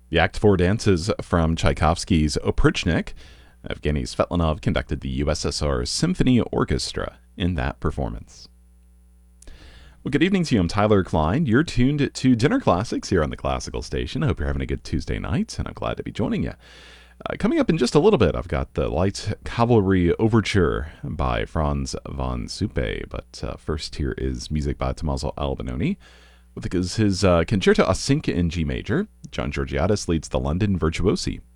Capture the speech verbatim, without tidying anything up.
The Act four dances from Tchaikovsky's Oprichnik. Evgeny Svetlanov conducted the U S S R Symphony Orchestra in that performance. Well, good evening to you. I'm Tyler Klein. You're tuned to Dinner Classics here on the Classical Station. I hope you're having a good Tuesday night, and I'm glad to be joining you. Uh, coming up in just a little bit, I've got the Light Cavalry Overture by Franz von Suppe. But uh, first, here is music by Tommaso Albinoni with his, his uh, Concerto a Cinque in G major. John Georgiadis leads the London Virtuosi.